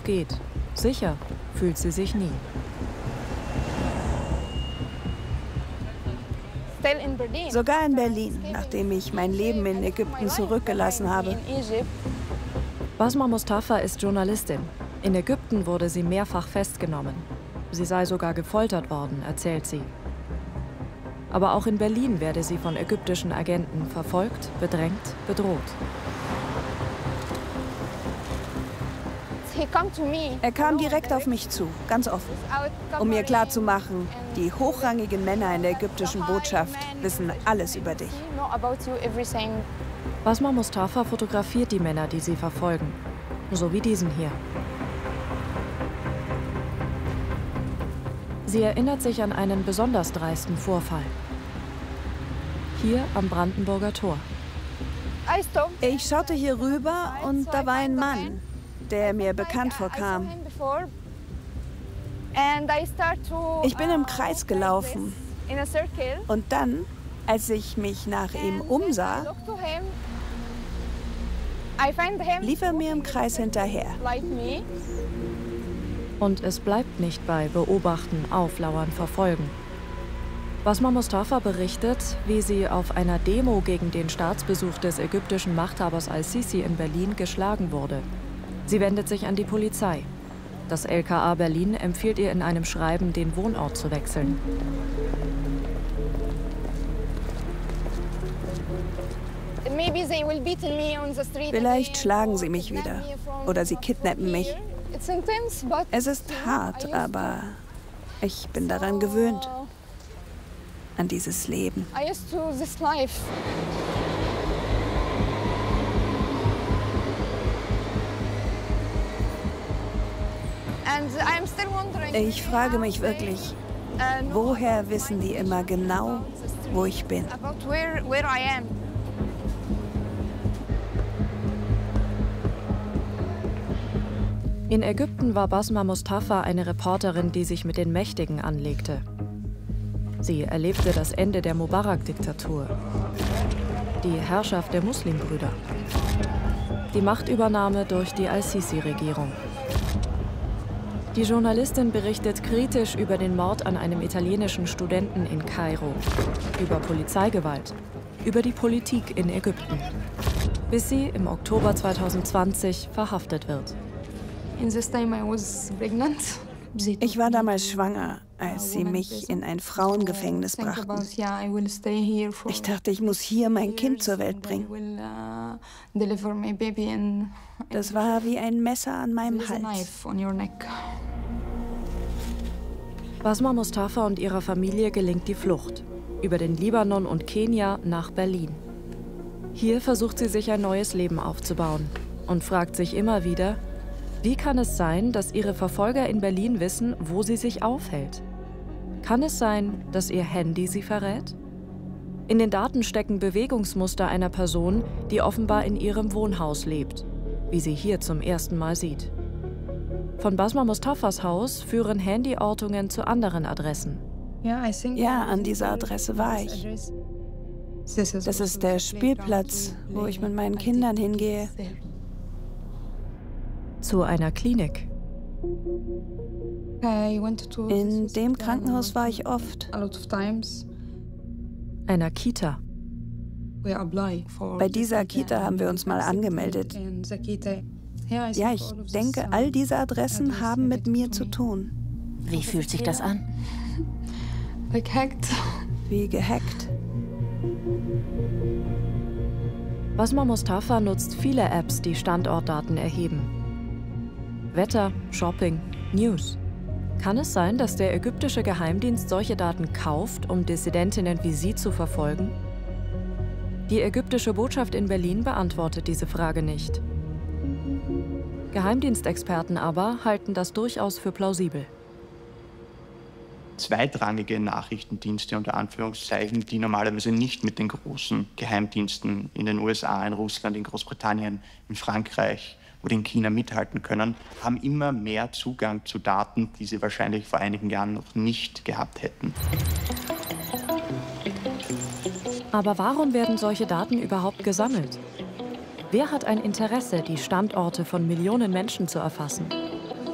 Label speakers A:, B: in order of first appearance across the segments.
A: geht. Sicher fühlt sie sich nie.
B: Sogar in Berlin, nachdem ich mein Leben in Ägypten zurückgelassen habe.
A: Basma Mustafa ist Journalistin. In Ägypten wurde sie mehrfach festgenommen. Sie sei sogar gefoltert worden, erzählt sie. Aber auch in Berlin werde sie von ägyptischen Agenten verfolgt, bedrängt, bedroht.
B: Er kam direkt auf mich zu, ganz offen, um mir klarzumachen, die hochrangigen Männer in der ägyptischen Botschaft wissen alles über dich.
A: Basma Mustafa fotografiert die Männer, die sie verfolgen, so wie diesen hier. Sie erinnert sich an einen besonders dreisten Vorfall. Hier am Brandenburger Tor.
B: Ich schaute hier rüber und da war ein Mann, der mir bekannt vorkam. Ich bin im Kreis gelaufen und dann, als ich mich nach ihm umsah, lief er mir im Kreis hinterher.
A: Und es bleibt nicht bei Beobachten, Auflauern, Verfolgen. Basma Mustafa berichtet, wie sie auf einer Demo gegen den Staatsbesuch des ägyptischen Machthabers al-Sisi in Berlin geschlagen wurde. Sie wendet sich an die Polizei. Das LKA Berlin empfiehlt ihr in einem Schreiben, den Wohnort zu wechseln.
B: Vielleicht schlagen sie mich wieder oder sie kidnappen mich. Es ist hart, aber ich bin daran gewöhnt, an dieses Leben. Ich frage mich wirklich, woher wissen die immer genau, wo ich bin?
A: In Ägypten war Basma Mustafa eine Reporterin, die sich mit den Mächtigen anlegte. Sie erlebte das Ende der Mubarak-Diktatur, die Herrschaft der Muslimbrüder, die Machtübernahme durch die al-Sisi-Regierung. Die Journalistin berichtet kritisch über den Mord an einem italienischen Studenten in Kairo, über Polizeigewalt, über die Politik in Ägypten, bis sie im Oktober 2020 verhaftet wird.
B: Ich war damals schwanger, als sie mich in ein Frauengefängnis brachten. Ich dachte, ich muss hier mein Kind zur Welt bringen. Das war wie ein Messer an meinem Hals.
A: Basma Mustafa und ihrer Familie gelingt die Flucht über den Libanon und Kenia nach Berlin. Hier versucht sie sich ein neues Leben aufzubauen und fragt sich immer wieder, wie kann es sein, dass ihre Verfolger in Berlin wissen, wo sie sich aufhält? Kann es sein, dass ihr Handy sie verrät? In den Daten stecken Bewegungsmuster einer Person, die offenbar in ihrem Wohnhaus lebt, wie sie hier zum ersten Mal sieht. Von Basma Mustafas Haus führen Handyortungen zu anderen Adressen.
B: Ja, an dieser Adresse war ich. Das ist der Spielplatz, wo ich mit meinen Kindern hingehe.
A: Zu einer Klinik.
B: In dem Krankenhaus war ich oft.
A: Einer Kita.
B: Bei dieser Kita haben wir uns mal angemeldet. Ja, ich denke, all diese Adressen haben mit mir zu tun.
C: Wie fühlt sich das an?
B: Wie gehackt.
A: Basma Mustafa nutzt viele Apps, die Standortdaten erheben. Wetter, Shopping, News. Kann es sein, dass der ägyptische Geheimdienst solche Daten kauft, um Dissidentinnen wie sie zu verfolgen? Die ägyptische Botschaft in Berlin beantwortet diese Frage nicht. Geheimdienstexperten aber halten das durchaus für plausibel.
D: Zweitrangige Nachrichtendienste unter Anführungszeichen, die normalerweise nicht mit den großen Geheimdiensten in den USA, in Russland, in Großbritannien, in Frankreich oder in China mithalten können, haben immer mehr Zugang zu Daten, die sie wahrscheinlich vor einigen Jahren noch nicht gehabt hätten.
A: Aber warum werden solche Daten überhaupt gesammelt? Wer hat ein Interesse, die Standorte von Millionen Menschen zu erfassen?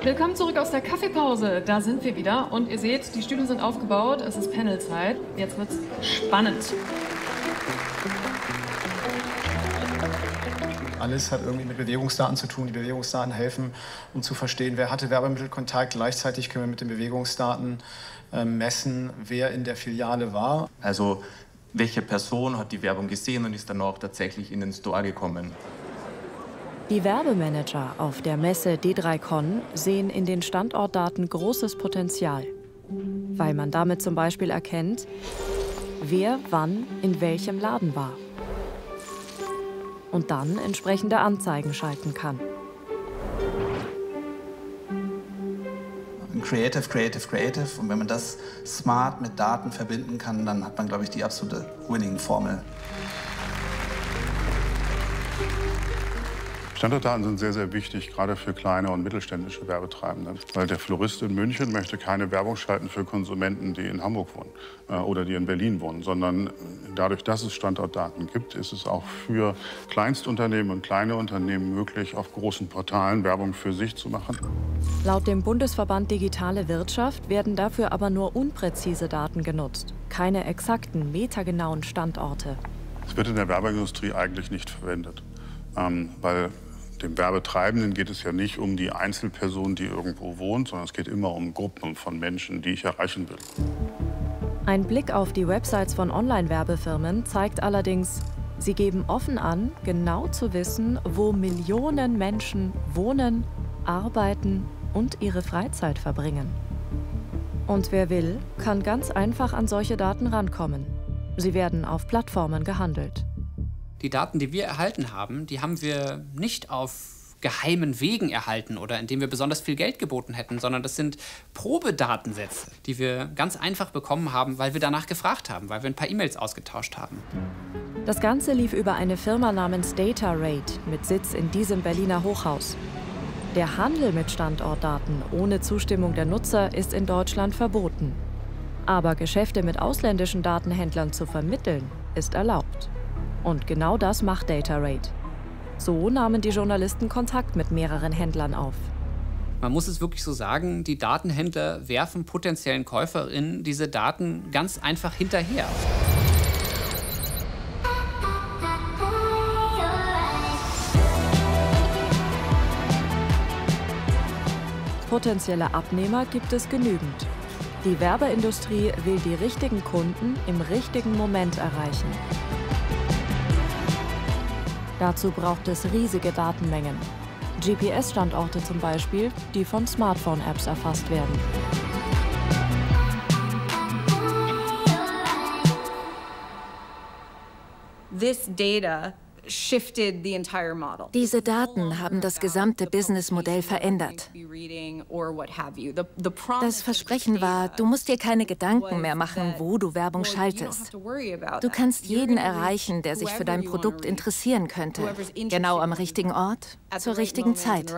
E: Willkommen zurück aus der Kaffeepause. Da sind wir wieder und ihr seht, die Stühle sind aufgebaut. Es ist Panelzeit. Jetzt wird's spannend.
F: Alles hat irgendwie mit Bewegungsdaten zu tun. Die Bewegungsdaten helfen, um zu verstehen, wer hatte Werbemittelkontakt. Gleichzeitig können wir mit den Bewegungsdaten messen, wer in der Filiale war.
G: Also welche Person hat die Werbung gesehen und ist dann auch tatsächlich in den Store gekommen.
A: Die Werbemanager auf der Messe D3Con sehen in den Standortdaten großes Potenzial, weil man damit zum Beispiel erkennt, wer wann in welchem Laden war und dann entsprechende Anzeigen schalten kann.
H: Creative, creative, creative. Und wenn man das smart mit Daten verbinden kann, dann hat man, glaube ich, die absolute Winning-Formel.
I: Standortdaten sind sehr, sehr wichtig, gerade für kleine und mittelständische Werbetreibende. Weil der Florist in München möchte keine Werbung schalten für Konsumenten, die in Hamburg wohnen oder die in Berlin wohnen, sondern dadurch, dass es Standortdaten gibt, ist es auch für Kleinstunternehmen und kleine Unternehmen möglich, auf großen Portalen Werbung für sich zu machen.
A: Laut dem Bundesverband Digitale Wirtschaft werden dafür aber nur unpräzise Daten genutzt, keine exakten, metergenauen Standorte.
I: Es wird in der Werbeindustrie eigentlich nicht verwendet, weil dem Werbetreibenden geht es ja nicht um die Einzelperson, die irgendwo wohnt, sondern es geht immer um Gruppen von Menschen, die ich erreichen will.
A: Ein Blick auf die Websites von Online-Werbefirmen zeigt allerdings, sie geben offen an, genau zu wissen, wo Millionen Menschen wohnen, arbeiten und ihre Freizeit verbringen. Und wer will, kann ganz einfach an solche Daten rankommen. Sie werden auf Plattformen gehandelt.
J: Die Daten, die wir erhalten haben, die haben wir nicht auf geheimen Wegen erhalten oder indem wir besonders viel Geld geboten hätten, sondern das sind Probedatensätze, die wir ganz einfach bekommen haben, weil wir danach gefragt haben, weil wir ein paar E-Mails ausgetauscht haben.
A: Das Ganze lief über eine Firma namens DataRate mit Sitz in diesem Berliner Hochhaus. Der Handel mit Standortdaten ohne Zustimmung der Nutzer ist in Deutschland verboten. Aber Geschäfte mit ausländischen Datenhändlern zu vermitteln, ist erlaubt. Und genau das macht DataRate. So nahmen die Journalisten Kontakt mit mehreren Händlern auf.
J: Man muss es wirklich so sagen, die Datenhändler werfen potenziellen KäuferInnen diese Daten ganz einfach hinterher.
A: Potenzielle Abnehmer gibt es genügend. Die Werbeindustrie will die richtigen Kunden im richtigen Moment erreichen. Dazu braucht es riesige Datenmengen. GPS-Standorte zum Beispiel, die von Smartphone-Apps erfasst werden.
C: Diese Daten haben das gesamte Businessmodell verändert. Das Versprechen war, du musst dir keine Gedanken mehr machen, wo du Werbung schaltest. Du kannst jeden erreichen, der sich für dein Produkt interessieren könnte. Genau am richtigen Ort, zur richtigen Zeit.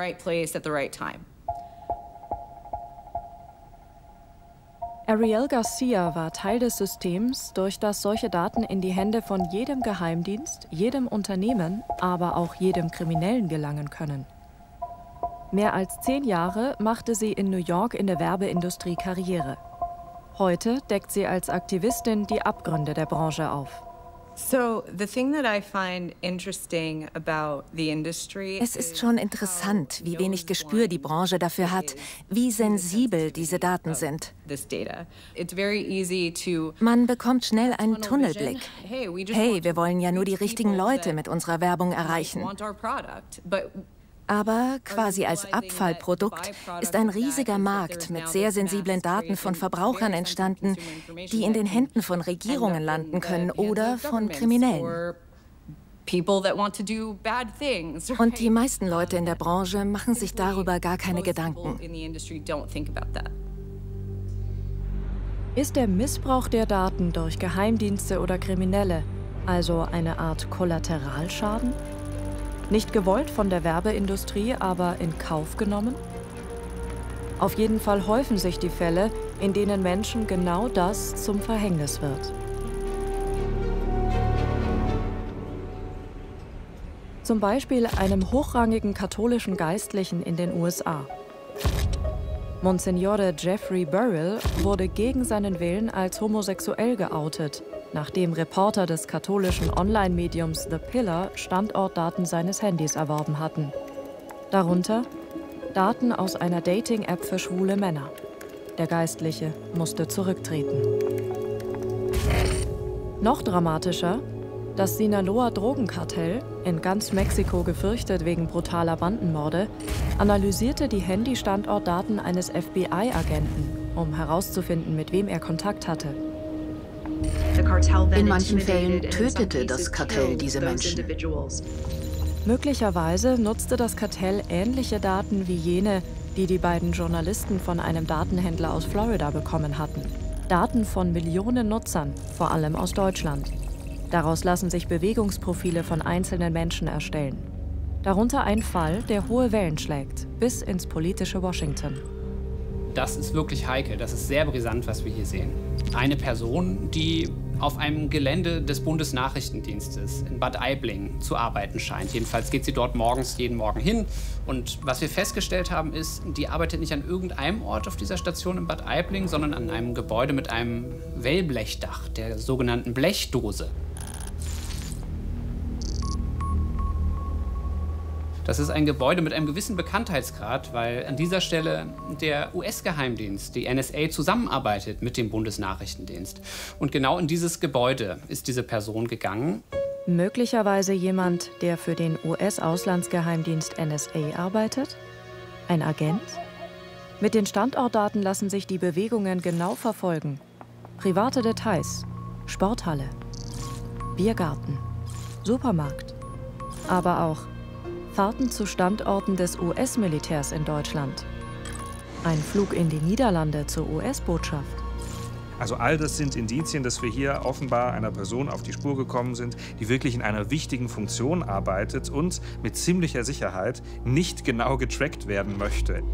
A: Ariel Garcia war Teil des Systems, durch das solche Daten in die Hände von jedem Geheimdienst, jedem Unternehmen, aber auch jedem Kriminellen gelangen können. Mehr als 10 Jahre machte sie in New York in der Werbeindustrie Karriere. Heute deckt sie als Aktivistin die Abgründe der Branche auf.
C: Es ist schon interessant, wie wenig Gespür die Branche dafür hat, wie sensibel diese Daten sind. Man bekommt schnell einen Tunnelblick. Hey, wir wollen ja nur die richtigen Leute mit unserer Werbung erreichen. Aber quasi als Abfallprodukt ist ein riesiger Markt mit sehr sensiblen Daten von Verbrauchern entstanden, die in den Händen von Regierungen landen können oder von Kriminellen. Und die meisten Leute in der Branche machen sich darüber gar keine Gedanken.
A: Ist der Missbrauch der Daten durch Geheimdienste oder Kriminelle also eine Art Kollateralschaden? Nicht gewollt von der Werbeindustrie, aber in Kauf genommen? Auf jeden Fall häufen sich die Fälle, in denen Menschen genau das zum Verhängnis wird. Zum Beispiel einem hochrangigen katholischen Geistlichen in den USA. Monsignore Jeffrey Burrill wurde gegen seinen Willen als homosexuell geoutet, nachdem Reporter des katholischen Online-Mediums The Pillar Standortdaten seines Handys erworben hatten. Darunter Daten aus einer Dating-App für schwule Männer. Der Geistliche musste zurücktreten. Noch dramatischer: Das Sinaloa-Drogenkartell, in ganz Mexiko gefürchtet wegen brutaler Bandenmorde, analysierte die Handy-Standortdaten eines FBI-Agenten, um herauszufinden, mit wem er Kontakt hatte.
K: In manchen Fällen tötete das Kartell diese Menschen.
A: Möglicherweise nutzte das Kartell ähnliche Daten wie jene, die die beiden Journalisten von einem Datenhändler aus Florida bekommen hatten. Daten von Millionen Nutzern, vor allem aus Deutschland. Daraus lassen sich Bewegungsprofile von einzelnen Menschen erstellen. Darunter ein Fall, der hohe Wellen schlägt, bis ins politische Washington.
J: Das ist wirklich heikel, das ist sehr brisant, was wir hier sehen. Eine Person, die auf einem Gelände des Bundesnachrichtendienstes in Bad Aibling zu arbeiten scheint. Jedenfalls geht sie dort jeden Morgen hin. Und was wir festgestellt haben, ist, die arbeitet nicht an irgendeinem Ort auf dieser Station in Bad Aibling, sondern an einem Gebäude mit einem Wellblechdach, der sogenannten Blechdose. Das ist ein Gebäude mit einem gewissen Bekanntheitsgrad, weil an dieser Stelle der US-Geheimdienst, die NSA, zusammenarbeitet mit dem Bundesnachrichtendienst. Und genau in dieses Gebäude ist diese Person gegangen.
A: Möglicherweise jemand, der für den US-Auslandsgeheimdienst NSA arbeitet? Ein Agent? Mit den Standortdaten lassen sich die Bewegungen genau verfolgen. Private Details, Sporthalle, Biergarten, Supermarkt, aber auch Fahrten zu Standorten des US-Militärs in Deutschland. Ein Flug in die Niederlande zur US-Botschaft.
L: Also all das sind Indizien, dass wir hier offenbar einer Person auf die Spur gekommen sind, die wirklich in einer wichtigen Funktion arbeitet und mit ziemlicher Sicherheit nicht genau getrackt werden möchte.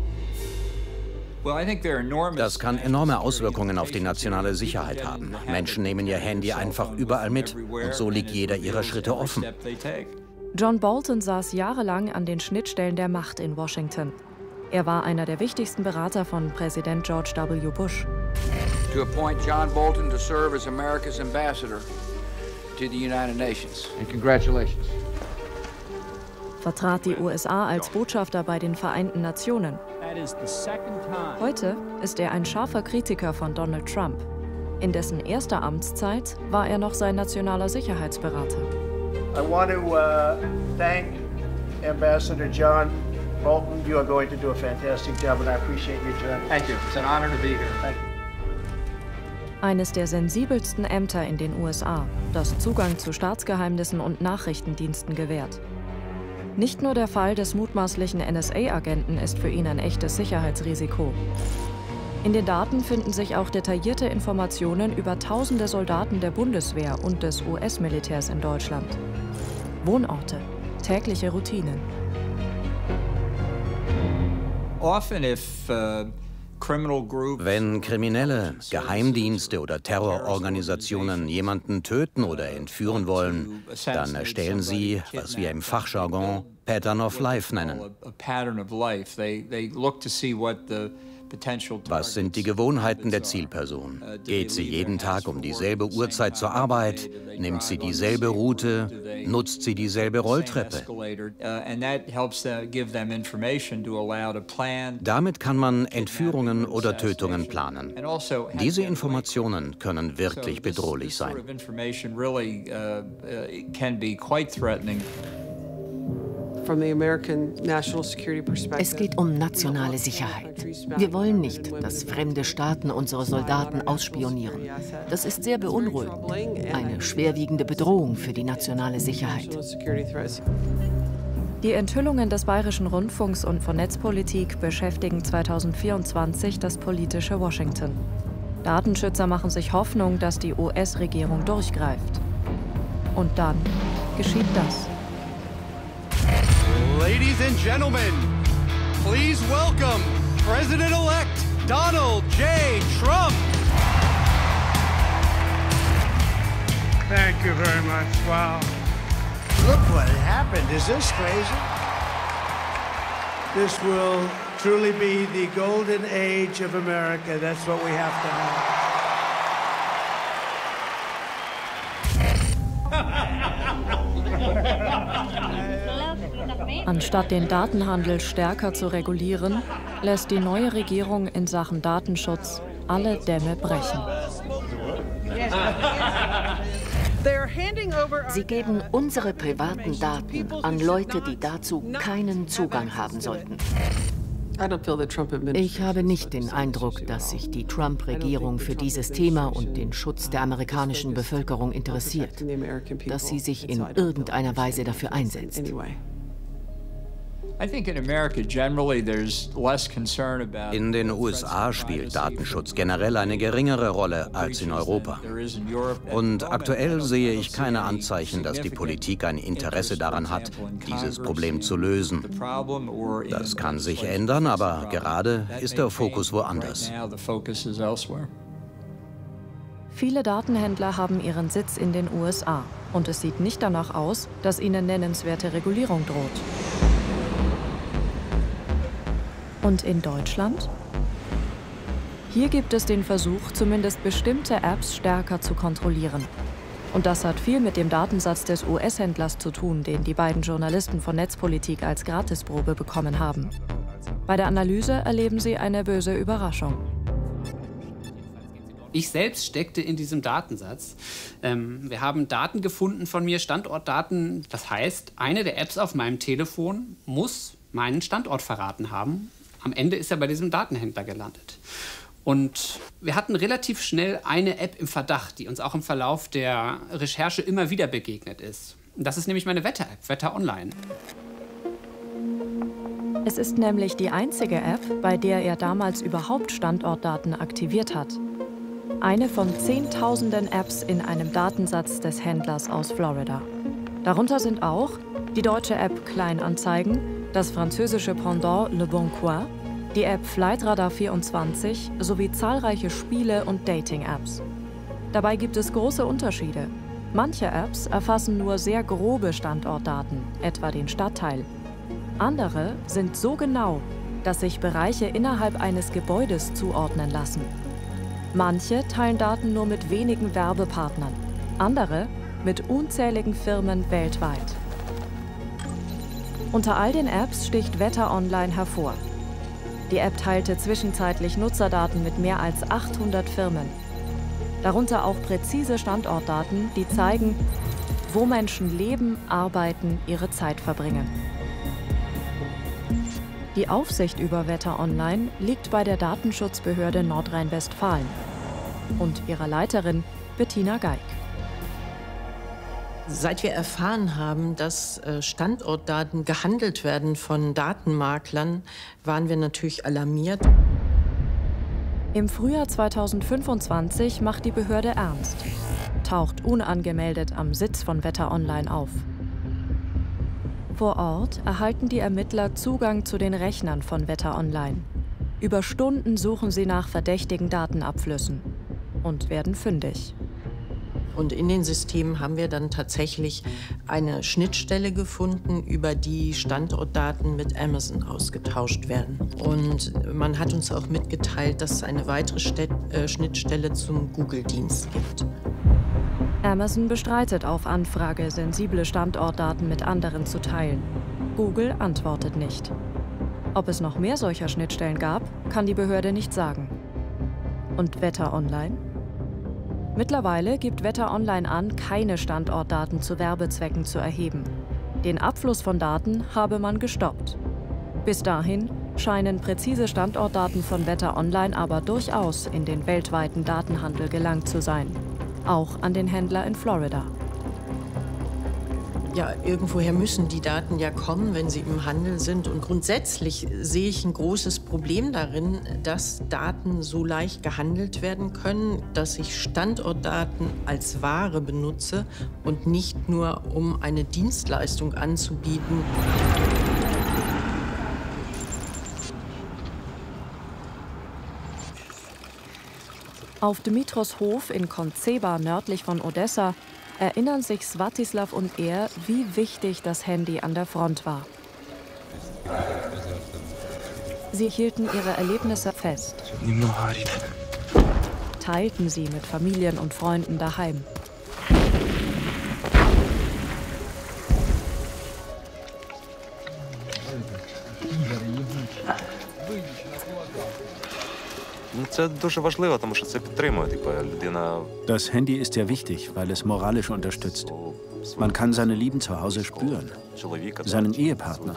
M: Das kann enorme Auswirkungen auf die nationale Sicherheit haben. Menschen nehmen ihr Handy einfach überall mit und so liegt jeder ihrer Schritte offen.
A: John Bolton saß jahrelang an den Schnittstellen der Macht in Washington. Er war einer der wichtigsten Berater von Präsident George W. Bush.
N: To appoint John Bolton to serve as America's ambassador to the United Nations. And congratulations.
A: Vertrat die USA als Botschafter bei den Vereinten Nationen. Heute ist er ein scharfer Kritiker von Donald Trump. In dessen erster Amtszeit war er noch sein nationaler Sicherheitsberater.
O: I want to thank Ambassador John Bolton. You are going to do a fantastic job, and I appreciate your journey.
N: Thank you. It's an honor to be here.
O: Thank you.
A: Eines der sensibelsten Ämter in den USA, das Zugang zu Staatsgeheimnissen und Nachrichtendiensten gewährt. Nicht nur der Fall des mutmaßlichen NSA-Agenten ist für ihn ein echtes Sicherheitsrisiko. In den Daten finden sich auch detaillierte Informationen über tausende Soldaten der Bundeswehr und des US-Militärs in Deutschland. Wohnorte, tägliche Routinen.
M: Wenn Kriminelle, Geheimdienste oder Terrororganisationen jemanden töten oder entführen wollen, dann erstellen sie, was wir im Fachjargon Pattern of Life nennen. Was sind die Gewohnheiten der Zielperson? Geht sie jeden Tag um dieselbe Uhrzeit zur Arbeit? Nimmt sie dieselbe Route? Nutzt sie dieselbe Rolltreppe? Damit kann man Entführungen oder Tötungen planen. Diese Informationen können wirklich bedrohlich sein.
K: Es geht um nationale Sicherheit. Wir wollen nicht, dass fremde Staaten unsere Soldaten ausspionieren. Das ist sehr beunruhigend. Eine schwerwiegende Bedrohung für die nationale Sicherheit.
A: Die Enthüllungen des Bayerischen Rundfunks und von Netzpolitik beschäftigen 2024 das politische Washington. Datenschützer machen sich Hoffnung, dass die US-Regierung durchgreift. Und dann geschieht das.
P: Ladies and gentlemen, please welcome President-elect Donald J. Trump.
Q: Thank you very much. Wow.
O: Look what happened. Is this crazy? This will truly be the golden age of America. That's what we have to have.
A: Anstatt den Datenhandel stärker zu regulieren, lässt die neue Regierung in Sachen Datenschutz alle Dämme brechen.
K: Sie geben unsere privaten Daten an Leute, die dazu keinen Zugang haben sollten. Ich habe nicht den Eindruck, dass sich die Trump-Regierung für dieses Thema und den Schutz der amerikanischen Bevölkerung interessiert, dass sie sich in irgendeiner Weise dafür einsetzt.
M: In den USA spielt Datenschutz generell eine geringere Rolle als in Europa. Und aktuell sehe ich keine Anzeichen, dass die Politik ein Interesse daran hat, dieses Problem zu lösen. Das kann sich ändern, aber gerade ist der Fokus woanders.
A: Viele Datenhändler haben ihren Sitz in den USA und es sieht nicht danach aus, dass ihnen nennenswerte Regulierung droht. Und in Deutschland? Hier gibt es den Versuch, zumindest bestimmte Apps stärker zu kontrollieren. Und das hat viel mit dem Datensatz des US-Händlers zu tun, den die beiden Journalisten von Netzpolitik als Gratisprobe bekommen haben. Bei der Analyse erleben sie eine böse Überraschung.
J: Ich selbst steckte in diesem Datensatz. Wir haben Daten gefunden von mir, Standortdaten. Das heißt, eine der Apps auf meinem Telefon muss meinen Standort verraten haben. Am Ende ist er bei diesem Datenhändler gelandet. Und wir hatten relativ schnell eine App im Verdacht, die uns auch im Verlauf der Recherche immer wieder begegnet ist. Das ist nämlich meine Wetter-App, Wetter Online.
A: Es ist nämlich die einzige App, bei der er damals überhaupt Standortdaten aktiviert hat. Eine von Zehntausenden Apps in einem Datensatz des Händlers aus Florida. Darunter sind auch die deutsche App Kleinanzeigen, das französische Pendant Le Bon Coin, die App Flightradar24 sowie zahlreiche Spiele- und Dating-Apps. Dabei gibt es große Unterschiede. Manche Apps erfassen nur sehr grobe Standortdaten, etwa den Stadtteil. Andere sind so genau, dass sich Bereiche innerhalb eines Gebäudes zuordnen lassen. Manche teilen Daten nur mit wenigen Werbepartnern, andere mit unzähligen Firmen weltweit. Unter all den Apps sticht Wetter Online hervor. Die App teilte zwischenzeitlich Nutzerdaten mit mehr als 800 Firmen. Darunter auch präzise Standortdaten, die zeigen, wo Menschen leben, arbeiten, ihre Zeit verbringen. Die Aufsicht über Wetter Online liegt bei der Datenschutzbehörde Nordrhein-Westfalen und ihrer Leiterin Bettina Geig.
R: Seit wir erfahren haben, dass Standortdaten gehandelt werden von Datenmaklern, waren wir natürlich alarmiert.
A: Im Frühjahr 2025 macht die Behörde ernst, taucht unangemeldet am Sitz von Wetter Online auf. Vor Ort erhalten die Ermittler Zugang zu den Rechnern von Wetter Online. Über Stunden suchen sie nach verdächtigen Datenabflüssen und werden fündig.
R: Und in den Systemen haben wir dann tatsächlich eine Schnittstelle gefunden, über die Standortdaten mit Amazon ausgetauscht werden. Und man hat uns auch mitgeteilt, dass es eine weitere Schnittstelle zum Google-Dienst gibt.
A: Amazon bestreitet auf Anfrage, sensible Standortdaten mit anderen zu teilen. Google antwortet nicht. Ob es noch mehr solcher Schnittstellen gab, kann die Behörde nicht sagen. Und Wetter Online? Mittlerweile gibt Wetter Online an, keine Standortdaten zu Werbezwecken zu erheben. Den Abfluss von Daten habe man gestoppt. Bis dahin scheinen präzise Standortdaten von Wetter Online aber durchaus in den weltweiten Datenhandel gelangt zu sein. Auch an den Händler in Florida.
R: Ja, irgendwoher müssen die Daten ja kommen, wenn sie im Handel sind. Und grundsätzlich sehe ich ein großes Problem darin, dass Daten so leicht gehandelt werden können, dass ich Standortdaten als Ware benutze und nicht nur, um eine Dienstleistung anzubieten.
A: Auf Dmitros Hof in Kontseba nördlich von Odessa erinnern sich Svatislav und er, wie wichtig das Handy an der Front war. Sie hielten ihre Erlebnisse fest, teilten sie mit Familien und Freunden daheim.
S: Das Handy ist sehr wichtig, weil es moralisch unterstützt. Man kann seine Lieben zu Hause spüren, seinen Ehepartner.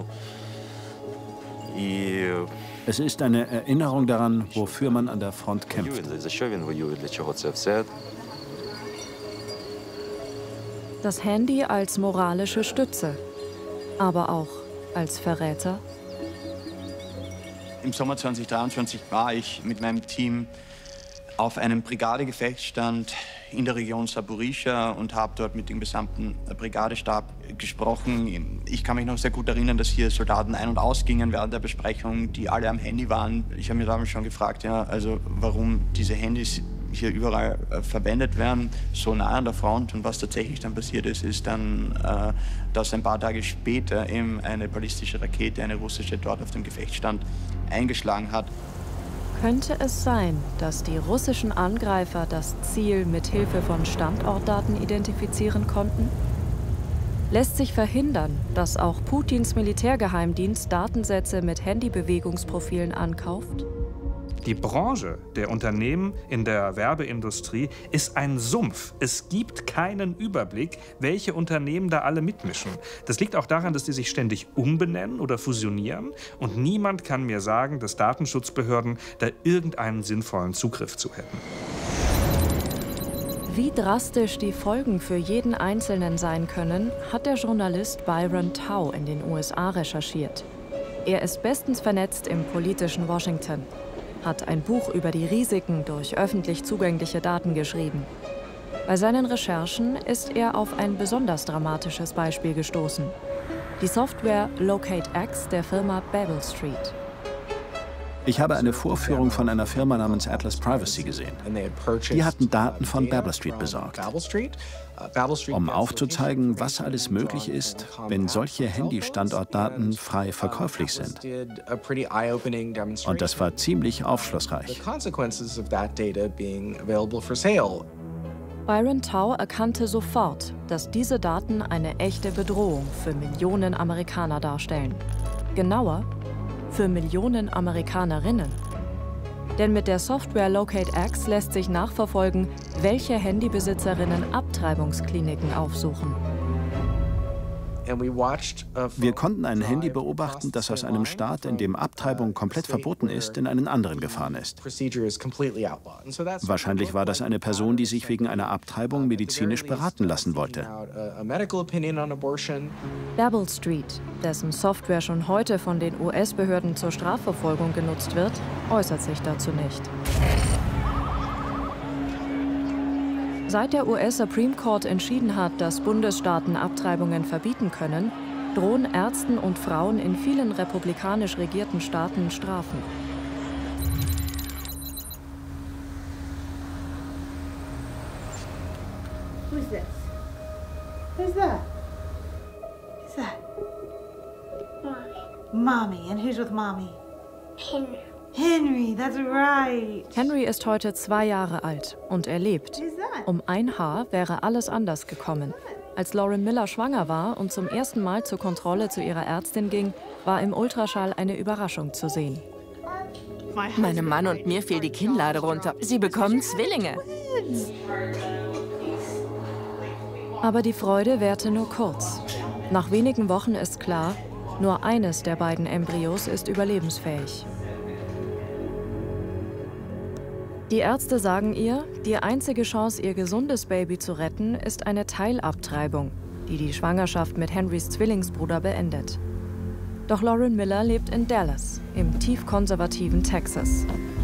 S: Es ist eine Erinnerung daran, wofür man an der Front kämpft.
A: Das Handy als moralische Stütze, aber auch als Verräter.
D: Im Sommer 2023 war ich mit meinem Team auf einem Brigadegefechtsstand in der Region Saporischschja und habe dort mit dem gesamten Brigadestab gesprochen. Ich kann mich noch sehr gut erinnern, dass hier Soldaten ein- und ausgingen während der Besprechung, die alle am Handy waren. Ich habe mir damals schon gefragt, ja, also warum diese Handys hier überall verwendet werden, so nah an der Front. Und was tatsächlich dann passiert ist, ist dann, dass ein paar Tage später eben eine ballistische Rakete, eine russische, dort auf dem Gefechtsstand eingeschlagen hat.
A: Könnte es sein, dass die russischen Angreifer das Ziel mit Hilfe von Standortdaten identifizieren konnten? Lässt sich verhindern, dass auch Putins Militärgeheimdienst Datensätze mit Handybewegungsprofilen ankauft?
L: Die Branche der Unternehmen in der Werbeindustrie ist ein Sumpf. Es gibt keinen Überblick, welche Unternehmen da alle mitmischen. Das liegt auch daran, dass die sich ständig umbenennen oder fusionieren. Und niemand kann mir sagen, dass Datenschutzbehörden da irgendeinen sinnvollen Zugriff zu hätten.
A: Wie drastisch die Folgen für jeden Einzelnen sein können, hat der Journalist Byron Tau in den USA recherchiert. Er ist bestens vernetzt im politischen Washington, hat ein Buch über die Risiken durch öffentlich zugängliche Daten geschrieben. Bei seinen Recherchen ist er auf ein besonders dramatisches Beispiel gestoßen: die Software LocateX der Firma Babel Street.
S: Ich habe eine Vorführung von einer Firma namens Atlas Privacy gesehen. Die hatten Daten von Babel Street besorgt, um aufzuzeigen, was alles möglich ist, wenn solche Handy-Standortdaten frei verkäuflich sind. Und das war ziemlich aufschlussreich.
A: Byron Tau erkannte sofort, dass diese Daten eine echte Bedrohung für Millionen Amerikaner darstellen. Genauer, für Millionen Amerikanerinnen. Denn mit der Software LocateX lässt sich nachverfolgen, welche Handybesitzerinnen Abtreibungskliniken aufsuchen.
S: Wir konnten ein Handy beobachten, das aus einem Staat, in dem Abtreibung komplett verboten ist, in einen anderen gefahren ist. Wahrscheinlich war das eine Person, die sich wegen einer Abtreibung medizinisch beraten lassen wollte.
A: Babel Street, dessen Software schon heute von den US-Behörden zur Strafverfolgung genutzt wird, äußert sich dazu nicht. Seit der US-Supreme Court entschieden hat, dass Bundesstaaten Abtreibungen verbieten können, drohen Ärzten und Frauen in vielen republikanisch regierten Staaten Strafen.
T: Who's this? Who's that? Who's that? Mommy. And who's with Mommy?
A: Henry.
T: Henry, that's right.
A: Henry ist heute 2 Jahre alt und er lebt. Um ein Haar wäre alles anders gekommen. Als Lauren Miller schwanger war und zum ersten Mal zur Kontrolle zu ihrer Ärztin ging, war im Ultraschall eine Überraschung zu sehen.
C: Meinem Mann und mir fiel die Kinnlade runter. Sie bekommen Zwillinge.
A: Aber die Freude währte nur kurz. Nach wenigen Wochen ist klar, nur eines der beiden Embryos ist überlebensfähig. Die Ärzte sagen ihr, die einzige Chance, ihr gesundes Baby zu retten, ist eine Teilabtreibung, die die Schwangerschaft mit Henrys Zwillingsbruder beendet. Doch Lauren Miller lebt in Dallas, im tief konservativen Texas.